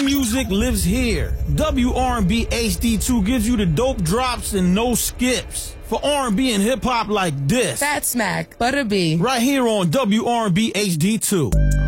music lives here. WRB HD2 gives you the dope drops and no skips. For R&B and hip-hop like this. Fat Smack, Butter B. Right here on WRB HD2.